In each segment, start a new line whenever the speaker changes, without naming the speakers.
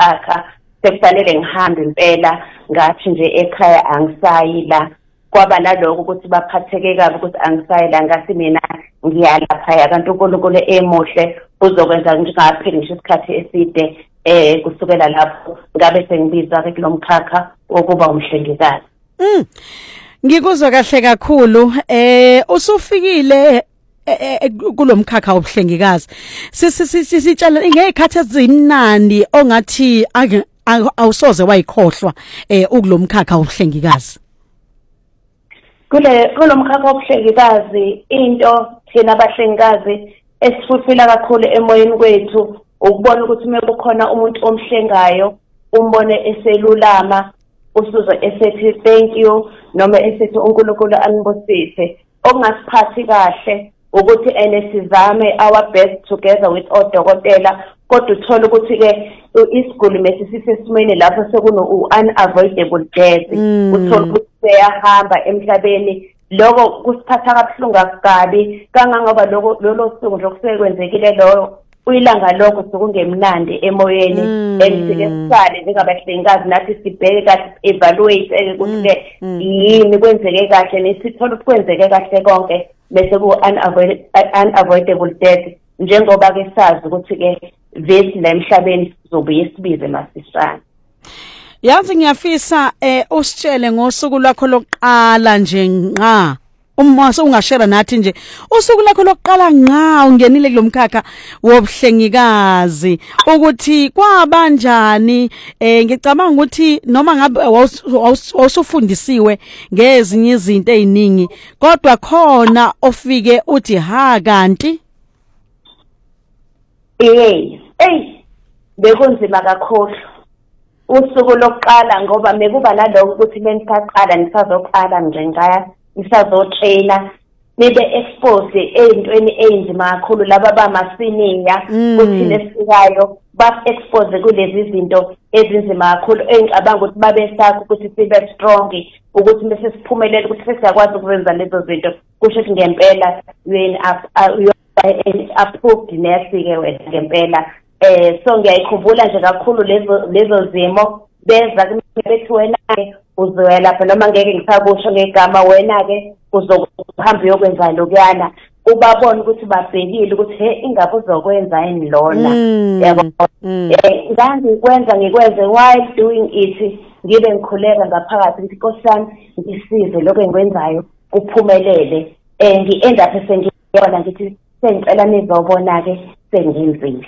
mkhakha sekufanele ngihambe impela ngathi nje ekhaya angisayi la kwaba naloko ukuthi baphatheke kabi ukuthi angisayi la ngasi mina ngiyalapha kanti uNkulunkulu emuhle uzokwenza ngingapheli ngisho isikhathi eside kusukela lapho ngabe sengibizwa ke kulomkhakha wokuba umhlengikazi.
Ngikuzwa kahle kakhulu usufikile kulomkhakha wobuhlengikazi sitshala ngezikhathi ezinandi ongathi awusoze wayikhohlwa ukulomkhakha wobuhlengikazi.
Kulomkhakha wobuhlengikazi into thina abahlengikazi esifufila kakhulu emoyeni kwethu ukubona ukuthi mekukhona umuntu omhlengayo umbone eselulama usuze esethi thank you noma esethi uNkulunkulu anibusise okungasiphathi kahle ukuthi sizame our best together with odokotela kodwa uthola ukuthi ke isiguli mesisisesimene lapho sekuno unavoidable death uthola ukuthi seyahamba emhlabeni lokho kusiphatha kabuhlungu kabi kangangoba lolo suku nje okusekwenzekile lo uyilanga lokho sokungemnandi emoyeni esike sisale njengabahlengikazi nathi sibheke kahle evaluate ukuthi yini kwenzeke kahle nesithola kwenzeke kahle konke bese ku unavoidable death njengoba ke sazi ukuthi ke vesi la emhlabeni sizobuye sibize masishana.
Yazi ngiyafisa usitshele ngosuku lwakho lokuqala nje nqa uma ungashare nathi nje usuku lakho lokuqala nqa ungenile kulomkhakha wobuhlengikazi ukuthi kwabanjani ngicabanga ukuthi noma ngabe awusufundisiwe ngezinye izinto eziningi kodwa khona ofike uthi ha kanti bekunzima kakhulu usuku lokuqala ngoba mekuba naloko ukuthi bengisaqala nisazoqala nje ngaya nisazotraina nibe expose ezintweni ezima kakhulu laba bamasiniya ukuthi lesikayo ba expose kulezi zinto ezinzima kakhulu engicabanga ukuthi babesakho ukuthi sibe strong ukuthi bese siphumelele ukuthi sesiyakwazi ukwenza lezo zinto kusho ukuthi ngempela when approved nurse ke wena ngempela so ngiyayikhumbula nje kakhulu lezo zimo beza bethi wena ke uzoya lapha noma ngeke ngisakusho ngegama wena ke uzohamba uyokwenza lokuyana ubabona ukuthi babhekile ukuthi ingabe uzokwenza yini lona yabo ngikwenze while doing it ngibe ngikhuleka ngaphakathi ukuthi nkosana ngisize lokho engikwenzayo kuphumelele ngi-end up sengiyona ngithi sengicela nizobona ke sengenzile.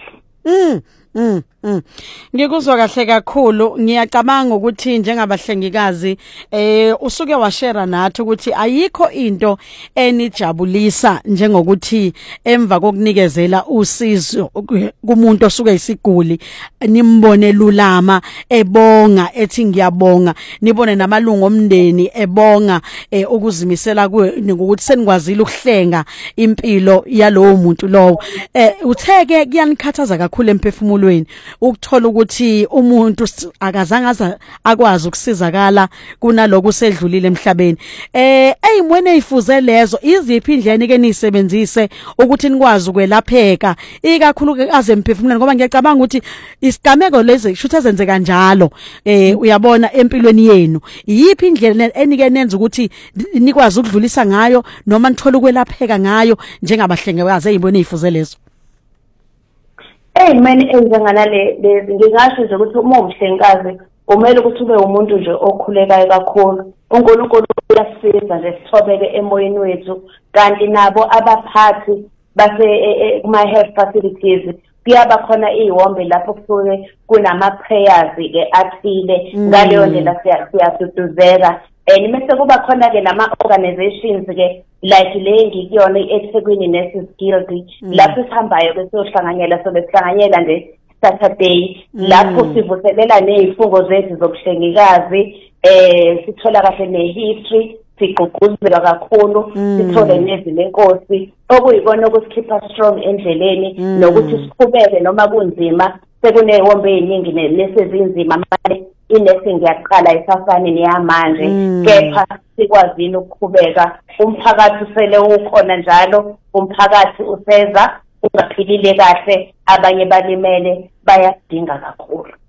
Ngikuzwa kahle kakhulu ngiyacabanga ukuthi njengabahlengikazi usuke washare nathi ukuthi ayikho into enijabulisa njengokuthi emva kokunikezela usizo kumuntu osuke isiguli nimbone lulama ebonga ethi ngiyabonga nibone namalungu omndeni ebonga ukuzimisela ukuthi senikwazile ukuhlenga impilo yalowo muntu lowo utheke kuyanikhathaza kakhulu emphefumulweni ukuthola ukuthi umuntu akazange akwazi ukusizakala kunaloko usedlulile emhlabeni eyimweni ezifuze lezo iziphi indlela ke nisebenzise ukuthi nikwazi ukwelapheka ikakhulu azemphefumulweni ngoba ngiyacabanga ukuthi isigameko lezi shuthe zenze kanjalo uyabona empilweni yenu yiphi indlela enike nenza ukuthi nikwazi ukudlulisa ngayo noma nithola ukwelapheka ngayo njengabahlengikazi eyimweni ezifuze lezo.
Many ezingana lezi ngingasho nje ukuthi uma umhlengikazi umele ukuthi ube umuntu nje okhulekayo kakhulu uNkulunkulu uyasiza nje sithobeke emoyeni wethu kanti nabo abaphathi base kuma health facilities kuyaba khona iwombe lapho kusuke kunama prayers ke athile ngaleyo ndlela siyasuduzeka mase kuba khona ke nama organizations ke like le ngikuyona eThekwini Nurses Guild lapho sihambayo ke siyohlanganyela sobehlanganyela nje Saturday lapho sivuselela nezifungo zethu zokuhlengikazi sithola kahle nehistory sigqugquzelwa kakhulu sithole nezilenkosi okuyikona ukusikhipha strong endleleni nokuthi siqhubeke noma kunzima sekunewombe eziningi nesezinzima manje inursing yaqala isafani neyamanje kepha sikwazini ukuqhubeka umphakathi usele ukhona njalo umphakathi useza ungaphilile kahle abanye balimele bayadinga kakhulu.